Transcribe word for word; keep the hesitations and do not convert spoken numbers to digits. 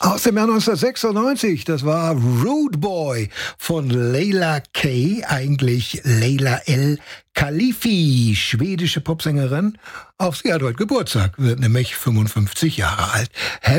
Aus dem Jahr neunzehnhundertsechsundneunzig, das war Rude Boy von Leila K., eigentlich Leila El Khalifi, schwedische Popsängerin. Auch sie hat heute Geburtstag, wird nämlich fünfundfünfzig Jahre alt.